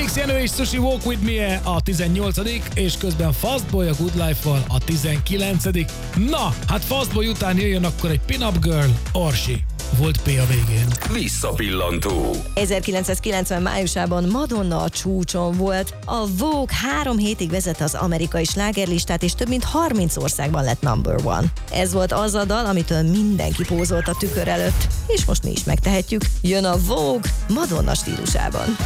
Felix Jenő és Sushi Walk With Me a 18. és közben Fastboy a Good Life-val a 19. Na, hát Fastboy után jöjjön akkor egy Pin-Up Girl, Orsi. Volt P a végén. Visszapillantó. 1990 májusában Madonna a csúcson volt. A Vogue 3 hétig vezette az amerikai slágerlistát, és több mint 30 országban lett number one. Ez volt az a dal, amitől mindenki pózolt a tükör előtt. És most mi is megtehetjük. Jön a Vogue Madonna stílusában.